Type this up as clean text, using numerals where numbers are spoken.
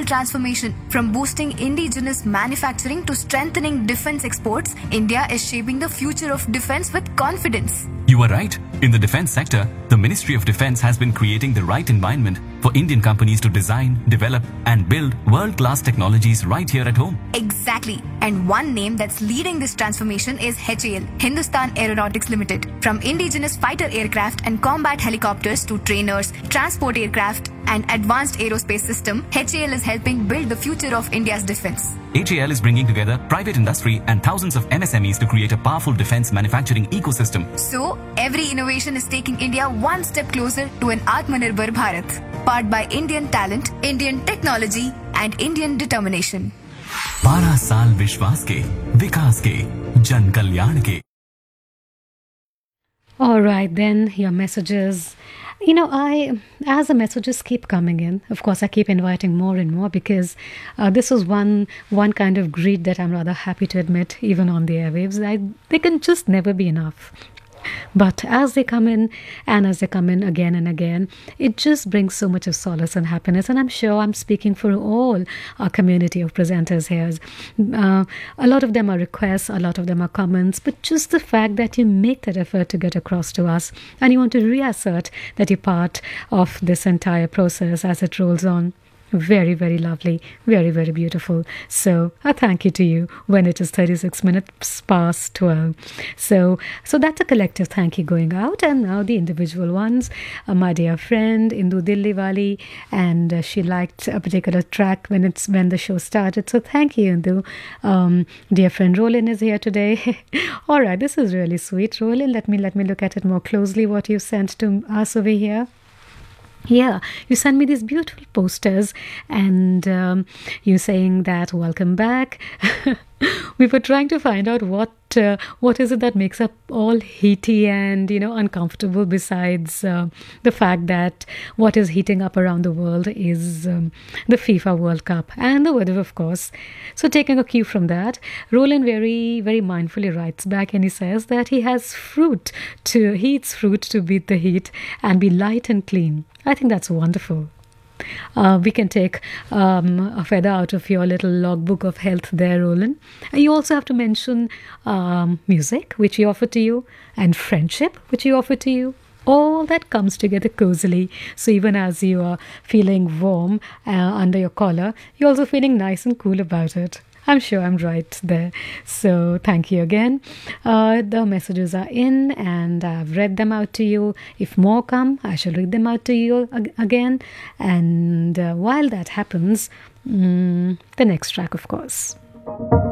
digital transformation. From boosting indigenous manufacturing to strengthening defense exports, India is shaping the future of defense with confidence. You are right. In the defense sector, the Ministry of Defense has been creating the right environment for Indian companies to design, develop and build world-class technologies right here at home. Exactly. And one name that's leading this transformation is HAL, Hindustan Aeronautics Limited. From indigenous fighter aircraft and combat helicopters to trainers, transport aircraft and advanced aerospace system, HAL is helping build the future of India's defense. HAL is bringing together private industry and thousands of MSMEs to create a powerful defense manufacturing ecosystem. So, every innovation is taking India one step closer to an Atmanirbhar Bharat, powered by Indian talent, Indian technology and Indian determination. 12 साल विश्वास के, विकास के, जन कल्याण के. All right, then your messages. As the messages keep coming in, of course, I keep inviting more and more because this is one kind of greed that I'm rather happy to admit, even on the airwaves. They can just never be enough. But as they come in, and as they come in again and again, it just brings so much of solace and happiness. And I'm sure I'm speaking for all our community of presenters here. A lot of them are requests, a lot of them are comments, but just the fact that you make that effort to get across to us and you want to reassert that you're part of this entire process as it rolls on. Very, very lovely. Very, very beautiful. So a thank you to you when it is 36 minutes past 12. So that's a collective thank you going out. And now the individual ones. My dear friend, Indu Dillywali, and she liked a particular track when the show started. So thank you, Indu. Dear friend Roland is here today. All right, this is really sweet. Roland, let me look at it more closely, what you sent to us over here. Yeah, you send me these beautiful posters and you saying that welcome back. We were trying to find out what is it that makes up all heaty and uncomfortable besides the fact that what is heating up around the world is the FIFA World Cup and the weather, of course. So taking a cue from that, Roland very, very mindfully writes back and he says that he eats fruit to beat the heat and be light and clean. I think that's wonderful. We can take a feather out of your little logbook of health there, Roland. You also have to mention music, which we offer to you, and friendship, which we offer to you. All that comes together cozily. So even as you are feeling warm under your collar, you're also feeling nice and cool about it. I'm sure I'm right there. So thank you again. The messages are in and I've read them out to you. If more come, I shall read them out to you again. And while that happens, the next track, of course.